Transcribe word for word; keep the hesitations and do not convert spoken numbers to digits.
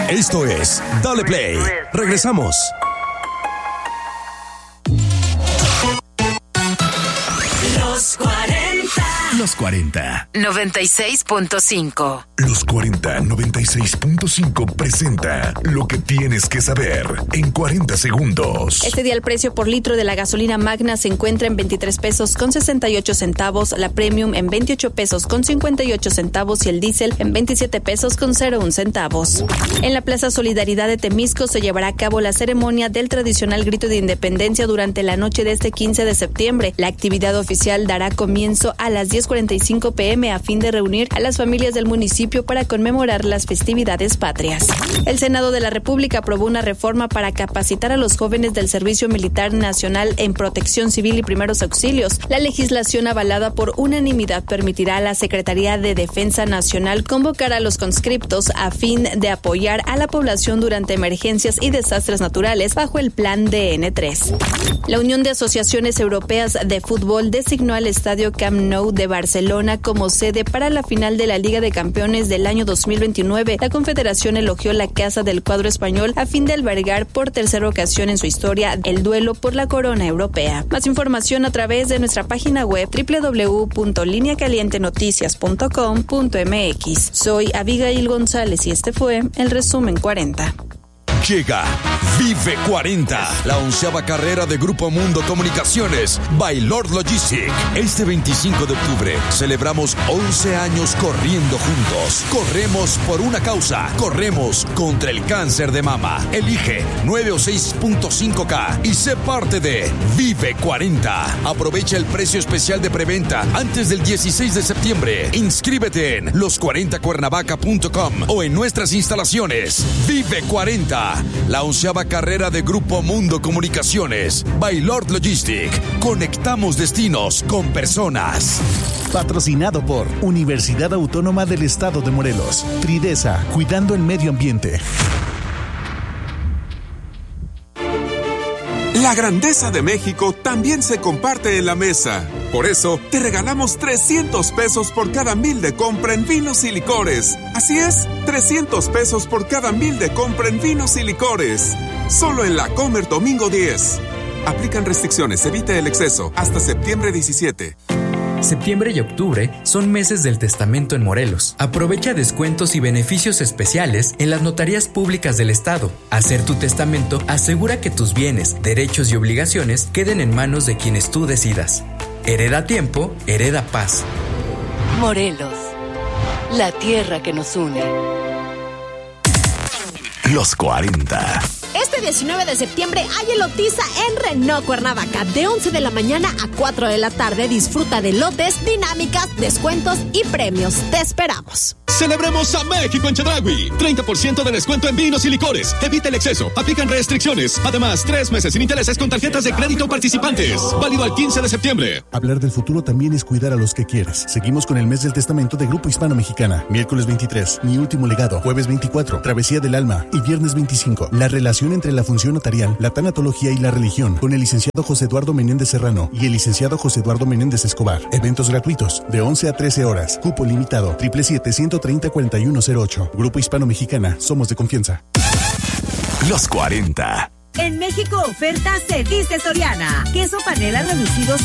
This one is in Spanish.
Esto es Dale Play. Regresamos. Los cuarenta. Los cuarenta. noventa y seis punto cinco. Los cuarenta noventa y seis punto cinco presenta lo que tienes que saber en cuarenta segundos. Este día el precio por litro de la gasolina Magna se encuentra en veintitrés pesos con sesenta y ocho centavos, la Premium en veintiocho pesos con cincuenta y ocho centavos y el diésel en veintisiete pesos con cero uno centavos. En la Plaza Solidaridad de Temisco se llevará a cabo la ceremonia del tradicional grito de independencia durante la noche de este quince de septiembre. La actividad oficial dará comienzo a las diez cuarenta y cinco pm a fin de reunir a las familias del municipio para conmemorar las festividades patrias. El Senado de la República aprobó una reforma para capacitar a los jóvenes del Servicio Militar Nacional en Protección Civil y Primeros Auxilios. La legislación avalada por unanimidad permitirá a la Secretaría de Defensa Nacional convocar a los conscriptos a fin de apoyar a la población durante emergencias y desastres naturales bajo el Plan D N tres. La Unión de Asociaciones Europeas de Fútbol designó al Estadio Camp Nou de Barcelona como sede para la final de la Liga de Campeones del año dos mil veintinueve. La Confederación elogió la casa del cuadro español a fin de albergar por tercera ocasión en su historia el duelo por la corona europea. Más información a través de nuestra página web doble u doble u doble u punto línea caliente noticias punto com punto m x. Soy Abigail González y este fue el resumen cuarenta. Llega Vive cuarenta, la onceava carrera de Grupo Mundo Comunicaciones by Lord Logistic. Este veinticinco de octubre celebramos once años corriendo juntos. Corremos por una causa. Corremos contra el cáncer de mama. Elige nueve o seis punto cinco K y sé parte de Vive cuarenta. Aprovecha el precio especial de preventa antes del dieciséis de septiembre. Inscríbete en los cuarenta cuernavaca punto com o en nuestras instalaciones. Vive cuarenta. La onceava carrera de Grupo Mundo Comunicaciones by Lord Logistic. Conectamos destinos con personas. Patrocinado por Universidad Autónoma del Estado de Morelos. Tridesa, cuidando el medio ambiente. La grandeza de México también se comparte en la mesa. Por eso, te regalamos trescientos pesos por cada mil de compra en vinos y licores. Así es, trescientos pesos por cada mil de compra en vinos y licores. Solo en La Comer Domingo diez. Aplican restricciones, evite el exceso. Hasta septiembre diecisiete. Septiembre y octubre son meses del testamento en Morelos. Aprovecha descuentos y beneficios especiales en las notarías públicas del estado. Hacer tu testamento asegura que tus bienes, derechos y obligaciones queden en manos de quienes tú decidas. Hereda tiempo, hereda paz. Morelos, la tierra que nos une. Los cuarenta. Este diecinueve de septiembre hay elotiza en Renault Cuernavaca. De once de la mañana a cuatro de la tarde disfruta de lotes, dinámicas, descuentos y premios. Te esperamos. Celebremos a México en Chedraui. treinta por ciento de descuento en vinos y licores. Evita el exceso. Aplican restricciones. Además, tres meses sin intereses con tarjetas de crédito participantes. Válido al quince de septiembre. Hablar del futuro también es cuidar a los que quieres. Seguimos con el mes del testamento de Grupo Hispano-Mexicana. Miércoles veintitrés, Mi Último Legado. Jueves veinticuatro, Travesía del Alma. Y viernes veinticinco, la relación entre la función notarial, la tanatología y la religión. Con el licenciado José Eduardo Menéndez Serrano y el licenciado José Eduardo Menéndez Escobar. Eventos gratuitos de once a trece horas. Cupo limitado. siete siete siete, ciento treinta, cuarenta y uno cero ocho. Grupo Hispano-Mexicana. Somos de confianza. Los cuarenta. En México oferta se dice Soriana. Queso panela reducido